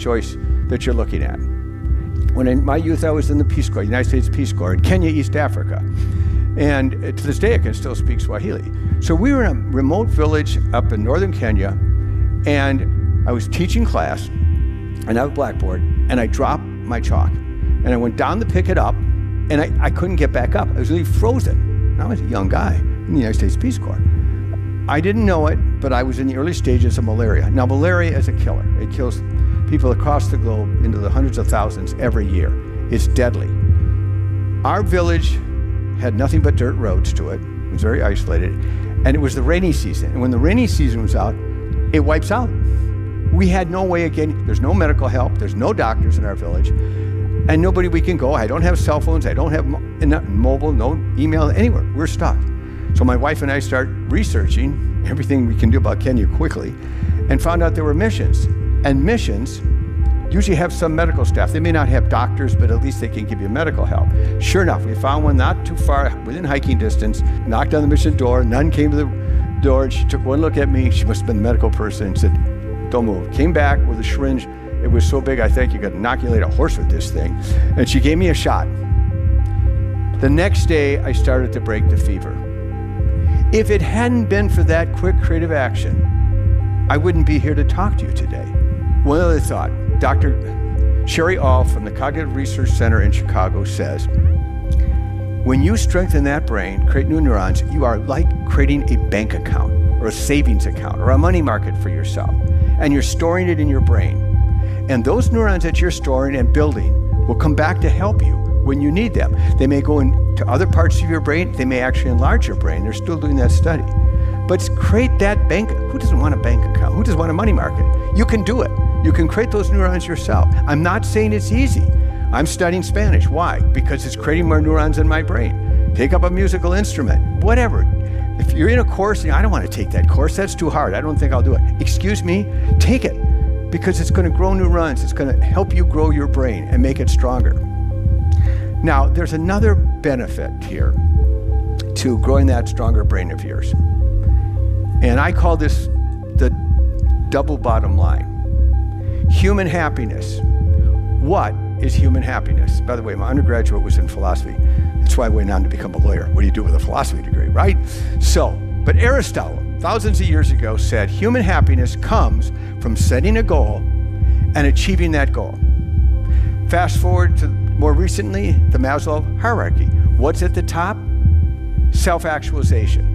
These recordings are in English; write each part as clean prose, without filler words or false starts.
choice that you're looking at. When in my youth, I was in the Peace Corps, United States Peace Corps, in Kenya, East Africa. And to this day, I can still speak Swahili. So we were in a remote village up in northern Kenya, and I was teaching class, and I have a blackboard, and I dropped my chalk. And I went down to pick it up, and I couldn't get back up. I was really frozen. And I was a young guy in the United States Peace Corps. I didn't know it, but I was in the early stages of malaria. Now, malaria is a killer. It kills people across the globe into the hundreds of thousands every year. It's deadly. Our village had nothing but dirt roads to it. It was very isolated. And it was the rainy season. And when the rainy season was out, it wipes out. We had no way of getting, there's no medical help, there's no doctors in our village, and nobody we can go. I don't have cell phones, I don't have mobile, no email, anywhere. We're stuck. So my wife and I start researching everything we can do about Kenya quickly, and found out there were missions. And missions usually have some medical staff. They may not have doctors, but at least they can give you medical help. Sure enough, we found one not too far, within hiking distance, knocked on the mission door, nun came to the door, and she took one look at me, she must have been the medical person, and said, "Don't move." Came back with a syringe. It was so big, I think you could inoculate a horse with this thing. And she gave me a shot. The next day, I started to break the fever. If it hadn't been for that quick creative action, I wouldn't be here to talk to you today. One other thought, Dr. Sherry Aul from the Cognitive Research Center in Chicago says, when you strengthen that brain, create new neurons, you are like creating a bank account or a savings account or a money market for yourself. And you're storing it in your brain. And those neurons that you're storing and building will come back to help you when you need them. They may go into other parts of your brain. They may actually enlarge your brain. They're still doing that study. But create that bank. Who doesn't want a bank account? Who doesn't want a money market? You can do it. You can create those neurons yourself. I'm not saying it's easy. I'm studying Spanish. Why? Because it's creating more neurons in my brain. Take up a musical instrument, whatever. If you're in a course, I don't want to take that course. That's too hard. I don't think I'll do it. Excuse me, take it. Because it's going to grow neurons. It's going to help you grow your brain and make it stronger. Now, there's another benefit here to growing that stronger brain of yours. And I call this the double bottom line. Human happiness. What is human happiness? By the way, my undergraduate was in philosophy. That's why I went on to become a lawyer. What do you do with a philosophy degree, right? But Aristotle, thousands of years ago, said human happiness comes from setting a goal and achieving that goal. Fast forward to more recently, the Maslow hierarchy. What's at the top? Self-actualization.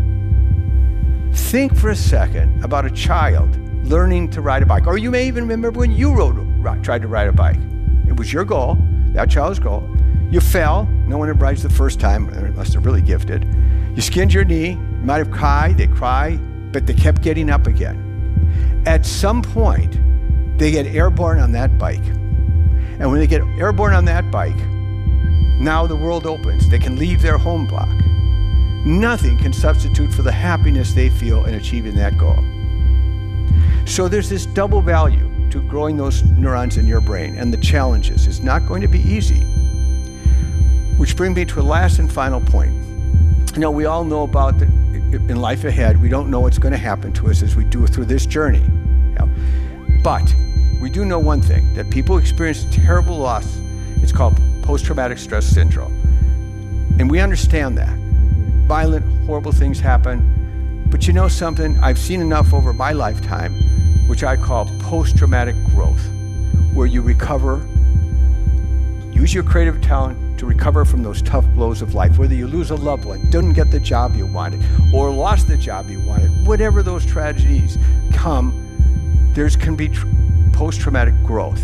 Think for a second about a child learning to ride a bike, or you may even remember when you tried to ride a bike. It was your goal, that child's goal. You fell. No one ever rides the first time, unless they're really gifted. You skinned your knee. You might have cried. They cry, but they kept getting up again. At some point, they get airborne on that bike. And when they get airborne on that bike, now the world opens. They can leave their home block. Nothing can substitute for the happiness they feel in achieving that goal. So there's this double value to growing those neurons in your brain and the challenges. It's not going to be easy. Which brings me to a last and final point. You know, we all know about in life ahead, we don't know what's going to happen to us as we do through this journey. But we do know one thing, that people experience terrible loss. It's called post-traumatic stress syndrome. And we understand that. Violent, horrible things happen. But you know something? I've seen enough over my lifetime, which I call post-traumatic growth, where you recover, use your creative talent to recover from those tough blows of life, whether you lose a loved one, didn't get the job you wanted, or lost the job you wanted, whatever those tragedies come, there can be post-traumatic growth.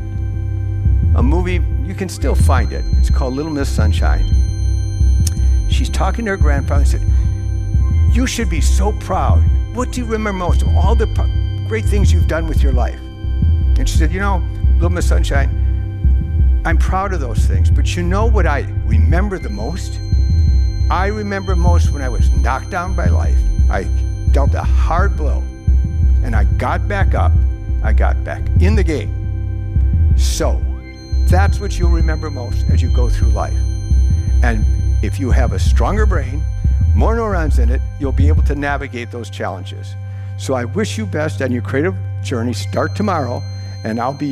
A movie, you can still find it. It's called Little Miss Sunshine. She's talking to her grandfather and said, "You should be so proud. What do you remember most of all the great things you've done with your life?" And she said, "You know, Little Miss Sunshine, I'm proud of those things, but you know what I remember the most? I remember most when I was knocked down by life. I dealt a hard blow, and I got back up. I got back in the game. So that's what you'll remember most as you go through life. And if you have a stronger brain, more neurons in it, you'll be able to navigate those challenges. So I wish you best on your creative journey. Start tomorrow, and I'll be